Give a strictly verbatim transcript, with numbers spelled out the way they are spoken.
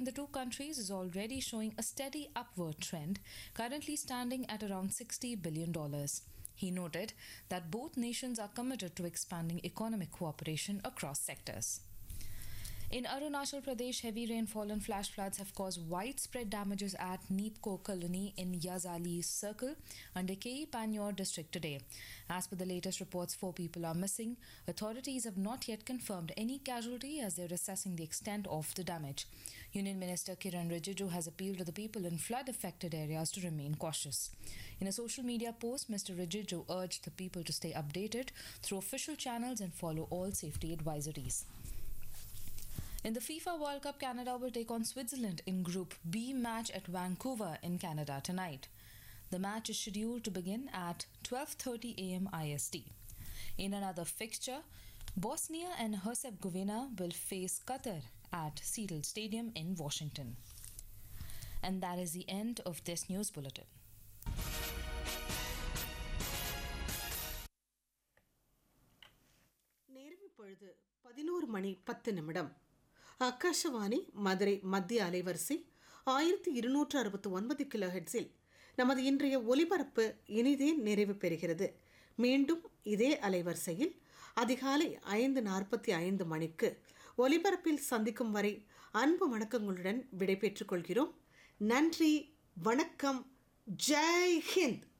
between the two countries is already showing a steady upward trend, currently standing at around sixty billion dollars. He noted that both nations are committed to expanding economic cooperation across sectors. In Arunachal Pradesh, heavy rainfall and flash floods have caused widespread damages at Neepko colony in Yazali Circle under K E Panyor district today. As per the latest reports, four people are missing. Authorities have not yet confirmed any casualty as they are assessing the extent of the damage. Union Minister Kiran Rijiju has appealed to the people in flood-affected areas to remain cautious. In a social media post, Mister Rijiju urged the people to stay updated through official channels and follow all safety advisories. In the FIFA World Cup, Canada will take on Switzerland in Group B match at Vancouver in Canada tonight. The match is scheduled to begin at twelve thirty a m I S T. In another fixture, Bosnia and Herzegovina will face Qatar at Seattle Stadium in Washington. And that is the end of this news bulletin. நேரம் இப்பொழுது பதினோரு மணி பத்து நிமிடம். ஆகாஷவாணி மதுரை மத்திய அலைவரிசை ஆயிரத்தி இருநூற்று அறுபத்தி ஒன்பது கிலோ ஹெட்ஸில் நமது இன்றைய ஒலிபரப்பு இனிதே நிறைவு பெறுகிறது. மீண்டும் இதே அலைவரிசையில் அதிகாலை ஐந்து நாற்பத்தி ஐந்து மணிக்கு ஒலிபரப்பில் சந்திக்கும் வரை அன்பு வணக்கங்களுடன் விடைபெற்றுக் கொள்கிறோம். நன்றி, வணக்கம், ஜெய் ஹிந்த்.